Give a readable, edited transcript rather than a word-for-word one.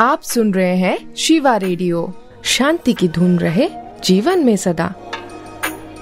आप सुन रहे हैं शिवा रेडियो। शांति की धुन रहे जीवन में सदा।